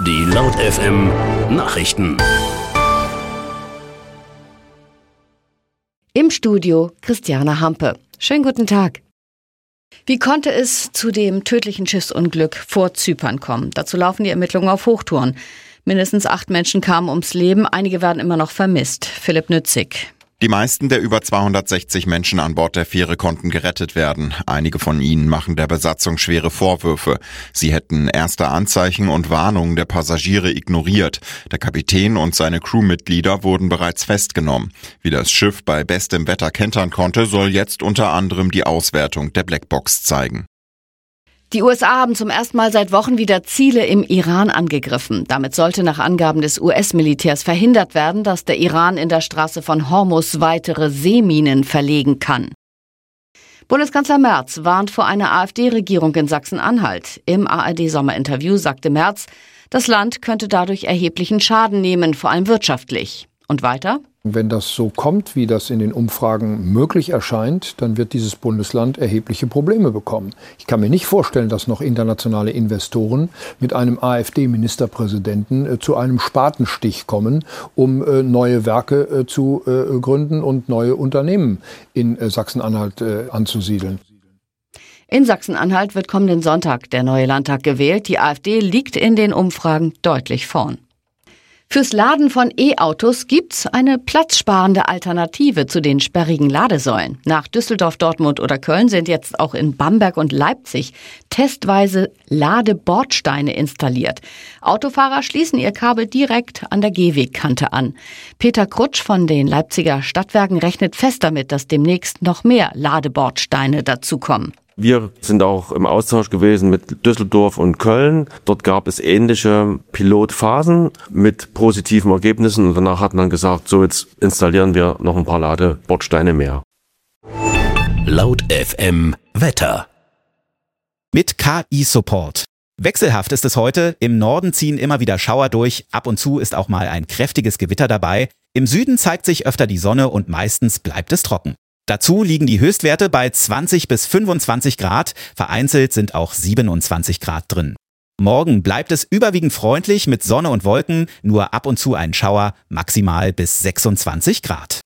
Die Laut FM Nachrichten. Im Studio Christiane Hampe. Schönen guten Tag. Wie konnte es zu dem tödlichen Schiffsunglück vor Zypern kommen? Dazu laufen die Ermittlungen auf Hochtouren. Mindestens 8 Menschen kamen ums Leben, einige werden immer noch vermisst. Philipp Nützig. Die meisten der über 260 Menschen an Bord der Fähre konnten gerettet werden. Einige von ihnen machen der Besatzung schwere Vorwürfe. Sie hätten erste Anzeichen und Warnungen der Passagiere ignoriert. Der Kapitän und seine Crewmitglieder wurden bereits festgenommen. Wie das Schiff bei bestem Wetter kentern konnte, soll jetzt unter anderem die Auswertung der Blackbox zeigen. Die USA haben zum ersten Mal seit Wochen wieder Ziele im Iran angegriffen. Damit sollte nach Angaben des US-Militärs verhindert werden, dass der Iran in der Straße von Hormuz weitere Seeminen verlegen kann. Bundeskanzler Merz warnt vor einer AfD-Regierung in Sachsen-Anhalt. Im ARD-Sommerinterview sagte Merz, das Land könnte dadurch erheblichen Schaden nehmen, vor allem wirtschaftlich. Und weiter? Wenn das so kommt, wie das in den Umfragen möglich erscheint, dann wird dieses Bundesland erhebliche Probleme bekommen. Ich kann mir nicht vorstellen, dass noch internationale Investoren mit einem AfD-Ministerpräsidenten zu einem Spatenstich kommen, um neue Werke zu gründen und neue Unternehmen in Sachsen-Anhalt anzusiedeln. In Sachsen-Anhalt wird kommenden Sonntag der neue Landtag gewählt. Die AfD liegt in den Umfragen deutlich vorn. Fürs Laden von E-Autos gibt's eine platzsparende Alternative zu den sperrigen Ladesäulen. Nach Düsseldorf, Dortmund oder Köln sind jetzt auch in Bamberg und Leipzig testweise Ladebordsteine installiert. Autofahrer schließen ihr Kabel direkt an der Gehwegkante an. Peter Krutsch von den Leipziger Stadtwerken rechnet fest damit, dass demnächst noch mehr Ladebordsteine dazukommen. Wir sind auch im Austausch gewesen mit Düsseldorf und Köln. Dort gab es ähnliche Pilotphasen mit positiven Ergebnissen und danach hat man gesagt, so jetzt installieren wir noch ein paar Ladebordsteine mehr. Laut FM Wetter. Mit KI-Support. Wechselhaft ist es heute. Im Norden ziehen immer wieder Schauer durch. Ab und zu ist auch mal ein kräftiges Gewitter dabei. Im Süden zeigt sich öfter die Sonne und meistens bleibt es trocken. Dazu liegen die Höchstwerte bei 20 bis 25 Grad. Vereinzelt sind auch 27 Grad drin. Morgen bleibt es überwiegend freundlich mit Sonne und Wolken. Nur ab und zu ein Schauer, maximal bis 26 Grad.